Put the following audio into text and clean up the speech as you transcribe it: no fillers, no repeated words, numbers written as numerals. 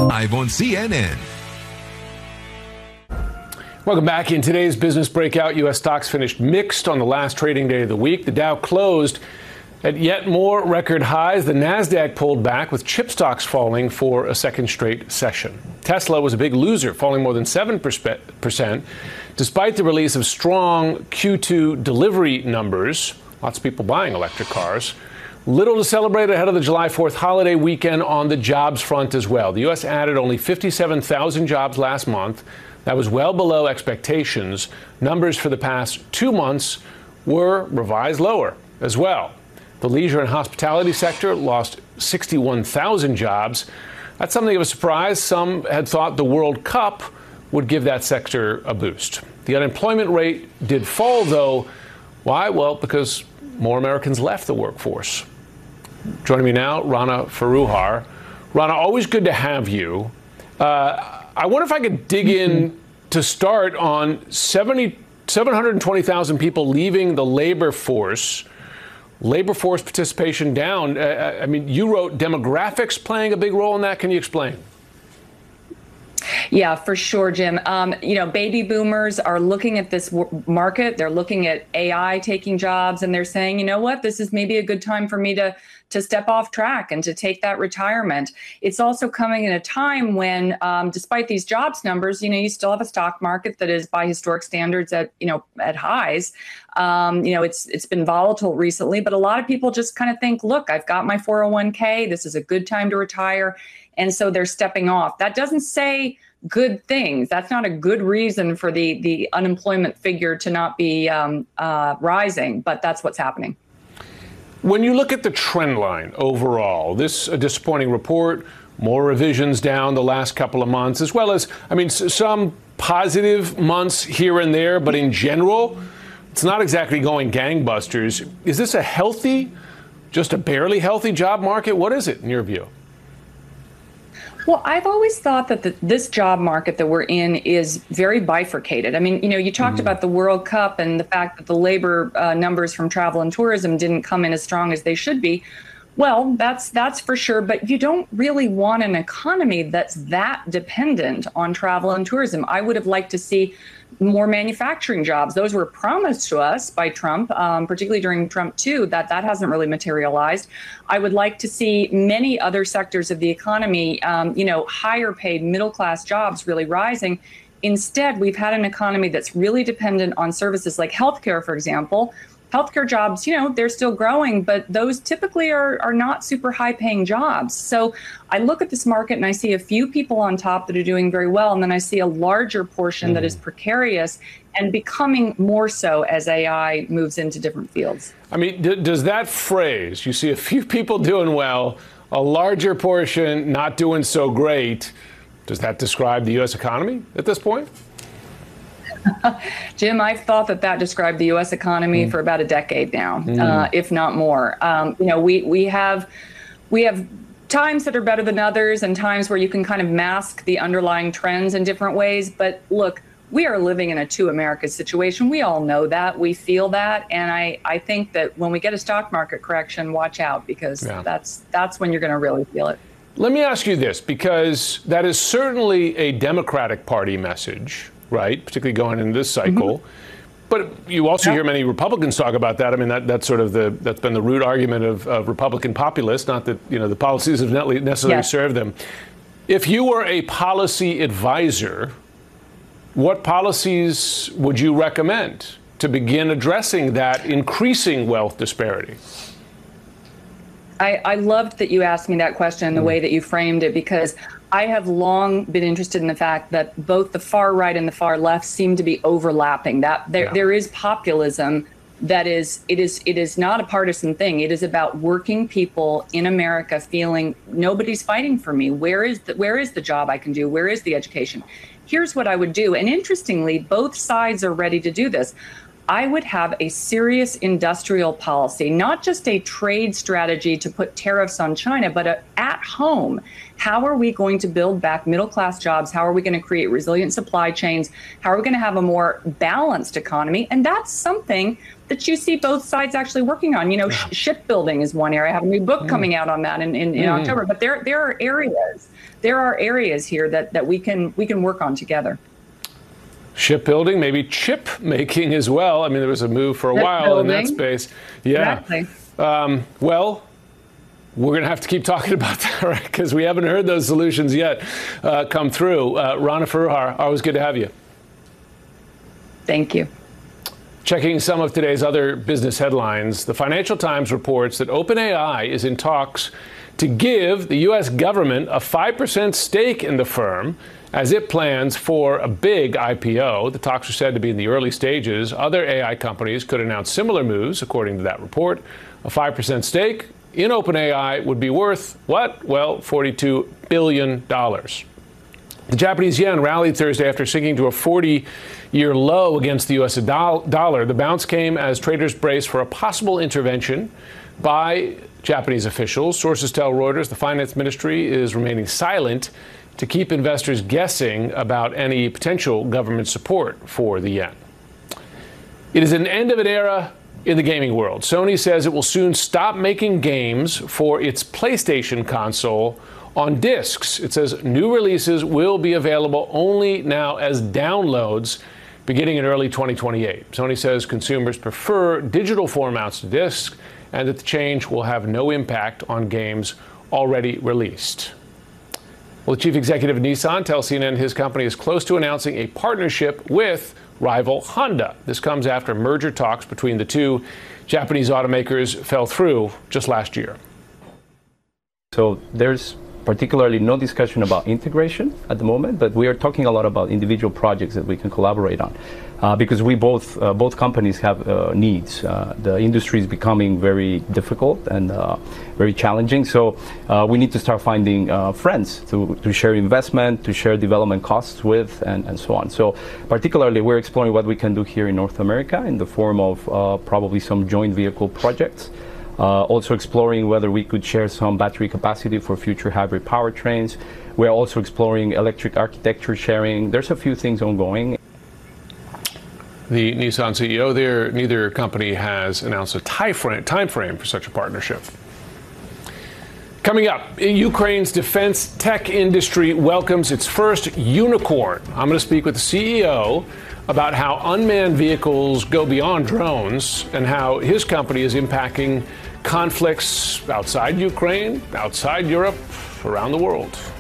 Live on CNN. Welcome back. In today's business breakout, U.S. stocks finished mixed on the last trading day of the week. The Dow closed at yet more record highs. The Nasdaq pulled back, with chip stocks falling for a second straight session. Tesla was a big loser, falling more than 7%, despite the release of strong Q2 delivery numbers. Lots of people buying electric cars. Little to celebrate ahead of the July 4th holiday weekend on the jobs front as well. The U.S. added only 57,000 jobs last month. That was well below expectations. Numbers for the past 2 months were revised lower as well. The leisure and hospitality sector lost 61,000 jobs. That's something of a surprise. Some had thought the World Cup would give that sector a boost. The unemployment rate did fall, though. Why? Well, because more Americans left the workforce. Joining me now, Rana Foroohar. Rana, always good to have you. I wonder if I could dig in to start on 720,000 people leaving the labor force participation down. I mean, you wrote demographics playing a big role in that. Can you explain? Yeah, for sure, Jim. Baby boomers are looking at this market. They're looking at AI taking jobs, and they're saying, you know what, this is maybe a good time for me to step off track and to take that retirement. It's also coming in a time when, despite these jobs numbers, you still have a stock market that is by historic standards at highs. It's been volatile recently, but a lot of people just kind of think, look, I've got my 401k. This is a good time to retire. And so they're stepping off. That doesn't say good things. That's not a good reason for the unemployment figure to not be rising, but that's what's happening. When you look at the trend line overall, this a disappointing report, more revisions down the last couple of months, as well as, some positive months here and there, but in general, it's not exactly going gangbusters. Is this a healthy, just a barely healthy job market? What is it in your view? Well, I've always thought that this job market that we're in is very bifurcated. You talked about the World Cup and the fact that the labor numbers from travel and tourism didn't come in as strong as they should be. Well, that's for sure. But you don't really want an economy that's that dependent on travel and tourism. I would have liked to see more manufacturing jobs. Those were promised to us by Trump, particularly during Trump 2, that hasn't really materialized. I would like to see many other sectors of the economy, higher paid middle class jobs really rising. Instead, we've had an economy that's really dependent on services like healthcare, for example. Healthcare jobs, they're still growing, but those typically are not super high paying jobs. So I look at this market and I see a few people on top that are doing very well. And then I see a larger portion that is precarious and becoming more so as AI moves into different fields. Does that phrase, you see a few people doing well, a larger portion not doing so great, does that describe the U.S. economy at this point? Jim, I've thought that described the U.S. economy for about a decade now, if not more. We have times that are better than others and times where you can kind of mask the underlying trends in different ways. But look, we are living in a two Americas situation. We all know that. We feel that. And I think that when we get a stock market correction, watch out, because that's when you're going to really feel it. Let me ask you this, because that is certainly a Democratic Party message, right? Particularly going into this cycle. But you also hear many Republicans talk about that. That's sort of that's been the root argument of Republican populists, not that, the policies have not necessarily served them. If you were a policy advisor, what policies would you recommend to begin addressing that increasing wealth disparity? I loved that you asked me that question and the way that you framed it, because I have long been interested in the fact that both the far right and the far left seem to be overlapping. That there is populism that it is not a partisan thing. It is about working people in America feeling nobody's fighting for me. Where is the job I can do? Where is the education? Here's what I would do. And interestingly, both sides are ready to do this. I would have a serious industrial policy, not just a trade strategy to put tariffs on China, but at home. How are we going to build back middle-class jobs? How are we going to create resilient supply chains? How are we going to have a more balanced economy? And that's something that you see both sides actually working on. You know, shipbuilding is one area. I have a new book coming out on that in October. But there are areas here that we can work on together. Shipbuilding, maybe chip making as well. I mean, there was a move for a while in that space. Yeah. Exactly. Well, we're going to have to keep talking about that, right? Because we haven't heard those solutions yet come through. Rana Foroohar, always good to have you. Thank you. Checking some of today's other business headlines, the Financial Times reports that OpenAI is in talks to give the U.S. government a 5% stake in the firm as it plans for a big IPO. The talks are said to be in the early stages. Other AI companies could announce similar moves, according to that report. A 5% stake in OpenAI would be worth what? Well, $42 billion. The Japanese yen rallied Thursday after sinking to a 40-year low against the U.S. dollar. The bounce came as traders braced for a possible intervention by Japanese officials. Sources tell Reuters the finance ministry is remaining silent to keep investors guessing about any potential government support for the yen. It is an end of an era in the gaming world. Sony says it will soon stop making games for its PlayStation console on discs. It says new releases will be available only now as downloads beginning in early 2028. Sony says consumers prefer digital formats to discs and that the change will have no impact on games already released. Well, the chief executive of Nissan tells CNN his company is close to announcing a partnership with rival Honda. This comes after merger talks between the two Japanese automakers fell through just last year. So there's particularly no discussion about integration at the moment, but we are talking a lot about individual projects that we can collaborate on. Because we both companies have needs. The industry is becoming very difficult and very challenging. So we need to start finding friends to share investment, to share development costs with, and so on. So particularly, we're exploring what we can do here in North America in the form of probably some joint vehicle projects. Also exploring whether we could share some battery capacity for future hybrid powertrains. We're also exploring electric architecture sharing. There's a few things ongoing. The Nissan CEO there, neither company has announced a time frame for such a partnership. Coming up, Ukraine's defense tech industry welcomes its first unicorn. I'm going to speak with the CEO about how unmanned vehicles go beyond drones and how his company is impacting conflicts outside Ukraine, outside Europe, around the world.